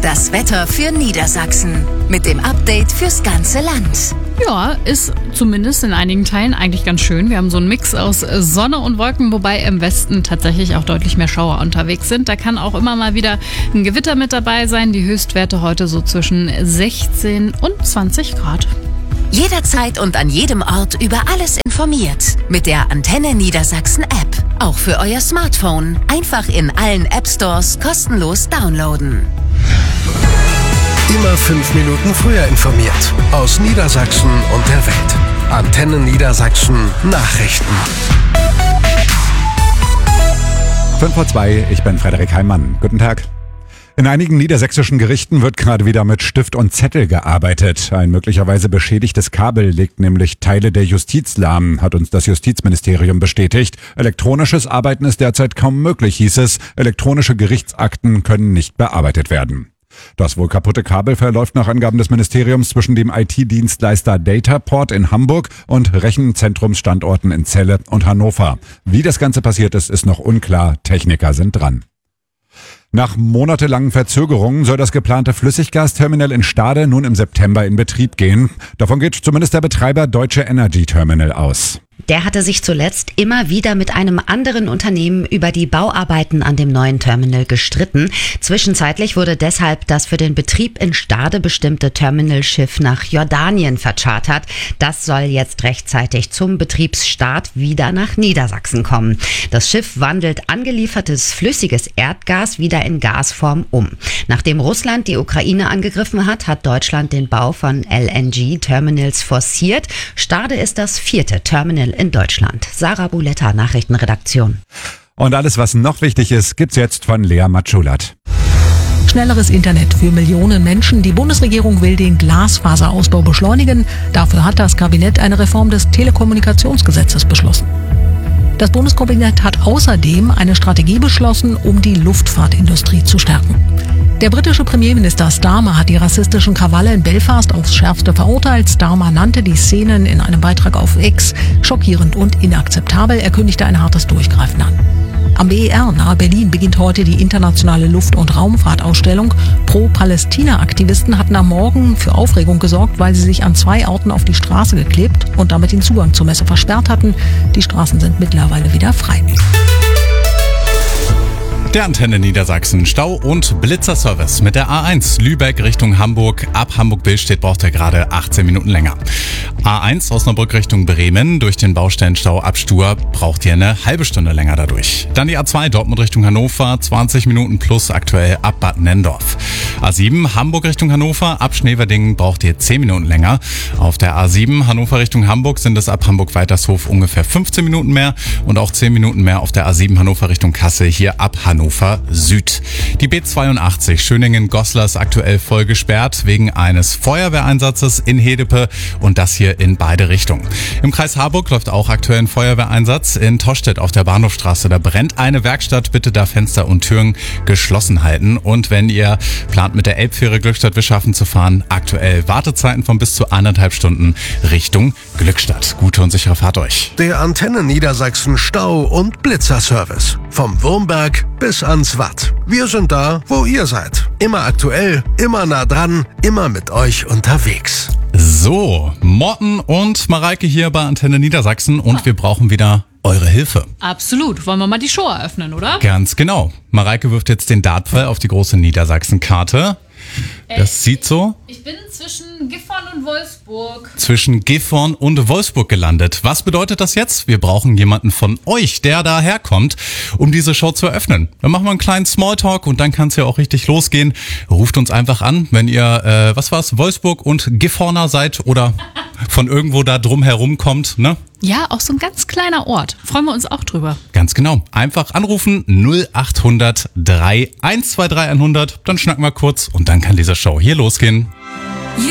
Das Wetter für Niedersachsen mit dem Update fürs ganze Land. Ja, ist zumindest in einigen Teilen eigentlich ganz schön. Wir haben so einen Mix aus Sonne und Wolken, wobei im Westen tatsächlich auch deutlich mehr Schauer unterwegs sind. Da kann auch immer mal wieder ein Gewitter mit dabei sein. Die Höchstwerte heute so zwischen 16 und 20 Grad. Jederzeit und an jedem Ort über alles informiert. Mit der Antenne Niedersachsen App. Auch für euer Smartphone. Einfach in allen App Stores kostenlos downloaden. Immer 5 Minuten früher informiert. Aus Niedersachsen und der Welt. Antenne Niedersachsen Nachrichten. 5:02, ich bin Frederik Heimann. Guten Tag. In einigen niedersächsischen Gerichten wird gerade wieder mit Stift und Zettel gearbeitet. Ein möglicherweise beschädigtes Kabel legt nämlich Teile der Justiz lahm, hat uns das Justizministerium bestätigt. Elektronisches Arbeiten ist derzeit kaum möglich, hieß es. Elektronische Gerichtsakten können nicht bearbeitet werden. Das wohl kaputte Kabel verläuft nach Angaben des Ministeriums zwischen dem IT-Dienstleister Dataport in Hamburg und Rechenzentrumsstandorten in Celle und Hannover. Wie das Ganze passiert ist, ist noch unklar. Techniker sind dran. Nach monatelangen Verzögerungen soll das geplante Flüssiggasterminal in Stade nun im September in Betrieb gehen. Davon geht zumindest der Betreiber Deutsche Energy Terminal aus. Der hatte sich zuletzt immer wieder mit einem anderen Unternehmen über die Bauarbeiten an dem neuen Terminal gestritten. Zwischenzeitlich wurde deshalb das für den Betrieb in Stade bestimmte Terminalschiff nach Jordanien verchartert. Das soll jetzt rechtzeitig zum Betriebsstart wieder nach Niedersachsen kommen. Das Schiff wandelt angeliefertes flüssiges Erdgas wieder in Gasform um. Nachdem Russland die Ukraine angegriffen hat, hat Deutschland den Bau von LNG-Terminals forciert. Stade ist das 4. Terminal in Deutschland. Sarah Buletta, Nachrichtenredaktion. Und alles, was noch wichtig ist, gibt's jetzt von Lea Matschulat. Schnelleres Internet für Millionen Menschen. Die Bundesregierung will den Glasfaserausbau beschleunigen. Dafür hat das Kabinett eine Reform des Telekommunikationsgesetzes beschlossen. Das Bundeskabinett hat außerdem eine Strategie beschlossen, um die Luftfahrtindustrie zu stärken. Der britische Premierminister Starmer hat die rassistischen Krawalle in Belfast aufs Schärfste verurteilt. Starmer nannte die Szenen in einem Beitrag auf X schockierend und inakzeptabel. Er kündigte ein hartes Durchgreifen an. Am BER nahe Berlin beginnt heute die internationale Luft- und Raumfahrtausstellung. Pro-Palästina-Aktivisten hatten am Morgen für Aufregung gesorgt, weil sie sich an 2 Orten auf die Straße geklebt und damit den Zugang zur Messe versperrt hatten. Die Straßen sind mittlerweile wieder frei. Der Antenne Niedersachsen Stau- und Blitzerservice mit der A1 Lübeck Richtung Hamburg. Ab Hamburg-Billstedt braucht er gerade 18 Minuten länger. A1 Osnabrück Richtung Bremen durch den Baustellenstau ab Stur braucht ihr eine halbe Stunde länger dadurch. Dann die A2 Dortmund Richtung Hannover, 20 Minuten plus aktuell ab Bad Nenndorf. A7 Hamburg Richtung Hannover, ab Schneverdingen braucht ihr 10 Minuten länger. Auf der A7 Hannover Richtung Hamburg sind es ab Hamburg-Weitershof ungefähr 15 Minuten mehr und auch 10 Minuten mehr auf der A7 Hannover Richtung Kassel hier ab Hannover Süd. Die B82 Schöningen-Goslar ist aktuell voll gesperrt wegen eines Feuerwehreinsatzes in Hedepe und das hier in beide Richtungen. Im Kreis Harburg läuft auch aktuell ein Feuerwehreinsatz. In Tostedt auf der Bahnhofstraße, da brennt eine Werkstatt. Bitte da Fenster und Türen geschlossen halten. Und wenn ihr plant, mit der Elbfähre Glückstadt-Wischhafen zu fahren, aktuell Wartezeiten von bis zu 1,5 Stunden Richtung Glückstadt. Gute und sichere Fahrt euch. Der Antenne Niedersachsen Stau- und Blitzerservice. Vom Wurmberg bis ans Watt. Wir sind da, wo ihr seid. Immer aktuell, immer nah dran, immer mit euch unterwegs. So, Morten und Mareike hier bei Antenne Niedersachsen und wir brauchen wieder eure Hilfe. Absolut. Wollen wir mal die Show eröffnen, oder? Ganz genau. Mareike wirft jetzt den Dartpfeil auf die große Niedersachsen-Karte. Das sieht so. Ich bin zwischen Gifhorn und Wolfsburg. Zwischen Gifhorn und Wolfsburg gelandet. Was bedeutet das jetzt? Wir brauchen jemanden von euch, der daherkommt, um diese Show zu eröffnen. Dann machen wir einen kleinen Smalltalk und dann kann es ja auch richtig losgehen. Ruft uns einfach an, wenn ihr, Wolfsburg und Gifhorner seid oder von irgendwo da drum herum kommt, ne? Ja, auch so ein ganz kleiner Ort. Freuen wir uns auch drüber. Ganz genau. Einfach anrufen 0800 3 123 100. Dann schnacken wir kurz und dann kann diese Show hier losgehen.